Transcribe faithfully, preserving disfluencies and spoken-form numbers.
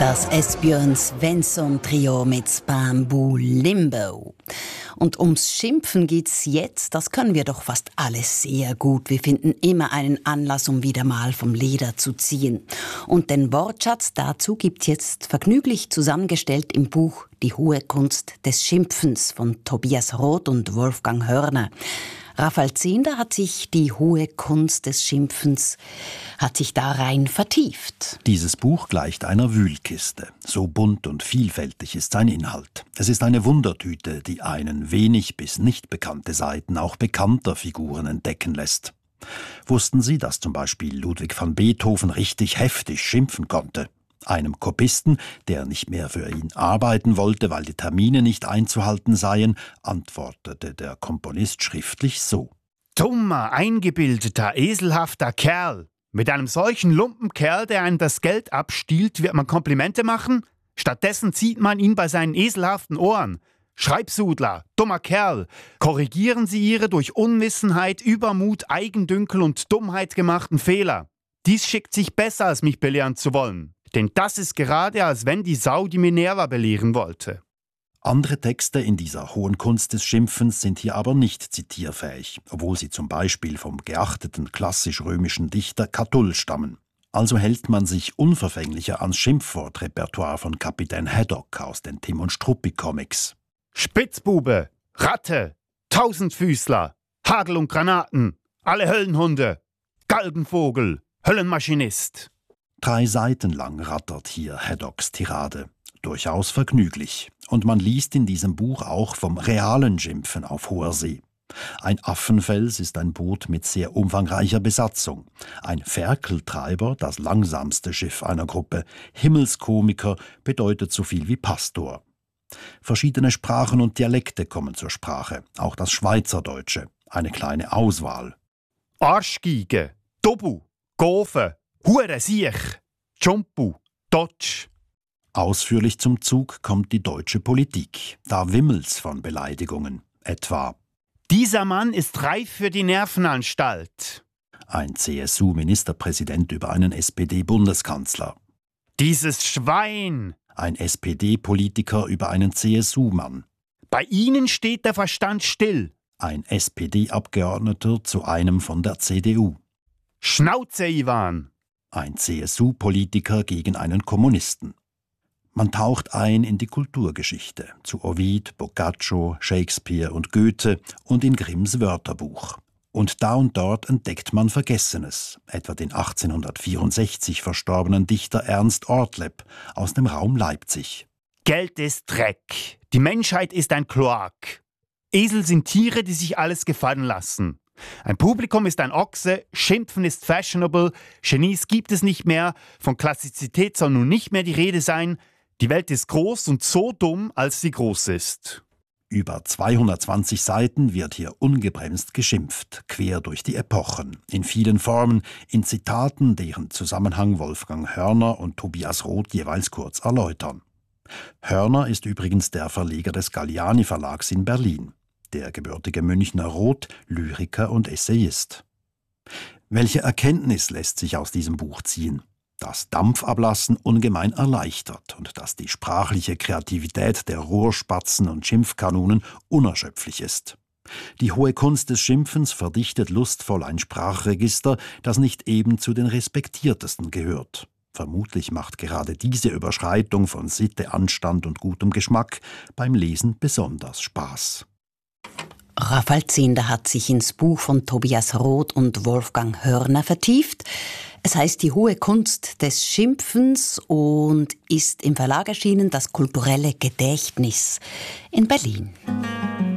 Das Esbjörn Svensson-Trio mit Bamboo Limbo. Und ums Schimpfen geht's jetzt, das können wir doch fast alles sehr gut. Wir finden immer einen Anlass, um wieder mal vom Leder zu ziehen. Und den Wortschatz dazu gibt's jetzt vergnüglich zusammengestellt im Buch Die hohe Kunst des Schimpfens von Tobias Roth und Wolfgang Hörner. Raphael Zehnder hat sich die hohe Kunst des Schimpfens, hat sich da rein vertieft. Dieses Buch gleicht einer Wühlkiste. So bunt und vielfältig ist sein Inhalt. Es ist eine Wundertüte, die einen wenig bis nicht bekannte Seiten auch bekannter Figuren entdecken lässt. Wussten Sie, dass zum Beispiel Ludwig van Beethoven richtig heftig schimpfen konnte? Einem Kopisten, der nicht mehr für ihn arbeiten wollte, weil die Termine nicht einzuhalten seien, antwortete der Komponist schriftlich so: Dummer, eingebildeter, eselhafter Kerl. Mit einem solchen Lumpenkerl, der einem das Geld abstiehlt, wird man Komplimente machen? Stattdessen zieht man ihn bei seinen eselhaften Ohren. Schreibsudler, dummer Kerl, korrigieren Sie Ihre durch Unwissenheit, Übermut, Eigendünkel und Dummheit gemachten Fehler. Dies schickt sich besser, als mich belehren zu wollen. Denn das ist gerade, als wenn die Sau die Minerva belehren wollte. Andere Texte in dieser hohen Kunst des Schimpfens sind hier aber nicht zitierfähig, obwohl sie zum Beispiel vom geachteten klassisch-römischen Dichter Catull stammen. Also hält man sich unverfänglicher ans Schimpfwortrepertoire von Kapitän Haddock aus den Tim und Struppi-Comics. Spitzbube, Ratte, Tausendfüßler, Hagel und Granaten, alle Höllenhunde, Galgenvogel, Höllenmaschinist. Drei Seiten lang rattert hier Haddocks Tirade. Durchaus vergnüglich. Und man liest in diesem Buch auch vom realen Schimpfen auf hoher See. Ein Affenfels ist ein Boot mit sehr umfangreicher Besatzung. Ein Ferkeltreiber, das langsamste Schiff einer Gruppe. Himmelskomiker bedeutet so viel wie Pastor. Verschiedene Sprachen und Dialekte kommen zur Sprache. Auch das Schweizerdeutsche. Eine kleine Auswahl. Arschgiege, Dobu, Gofe, Hure Siech, Jumpu, Dotsch. Ausführlich zum Zug kommt die deutsche Politik. Da wimmelt's von Beleidigungen. Etwa: Dieser Mann ist reif für die Nervenanstalt. Ein C S U-Ministerpräsident über einen S P D-Bundeskanzler. Dieses Schwein. Ein S P D-Politiker über einen C S U-Mann. Bei Ihnen steht der Verstand still. Ein S P D-Abgeordneter zu einem von der C D U. Schnauze, Ivan. Ein C S U-Politiker gegen einen Kommunisten. Man taucht ein in die Kulturgeschichte, zu Ovid, Boccaccio, Shakespeare und Goethe und in Grimms Wörterbuch. Und da und dort entdeckt man Vergessenes, etwa den achtzehnhundertvierundsechzig verstorbenen Dichter Ernst Ortleb aus dem Raum Leipzig. Geld ist Dreck. Die Menschheit ist ein Kloak. Esel sind Tiere, die sich alles gefallen lassen. Ein Publikum ist ein Ochse, Schimpfen ist fashionable, Genies gibt es nicht mehr, von Klassizität soll nun nicht mehr die Rede sein, die Welt ist groß und so dumm, als sie groß ist. Über zweihundertzwanzig Seiten wird hier ungebremst geschimpft, quer durch die Epochen, in vielen Formen, in Zitaten, deren Zusammenhang Wolfgang Hörner und Tobias Roth jeweils kurz erläutern. Hörner ist übrigens der Verleger des Galliani Verlags in Berlin. Der gebürtige Münchner Roth, Lyriker und Essayist. Welche Erkenntnis lässt sich aus diesem Buch ziehen? Dass Dampfablassen ungemein erleichtert und dass die sprachliche Kreativität der Rohrspatzen und Schimpfkanonen unerschöpflich ist. Die hohe Kunst des Schimpfens verdichtet lustvoll ein Sprachregister, das nicht eben zu den respektiertesten gehört. Vermutlich macht gerade diese Überschreitung von Sitte, Anstand und gutem Geschmack beim Lesen besonders Spaß. Raphael Zehnder hat sich ins Buch von Tobias Roth und Wolfgang Hörner vertieft. Es heißt Die hohe Kunst des Schimpfens und ist im Verlag erschienen Das kulturelle Gedächtnis in Berlin.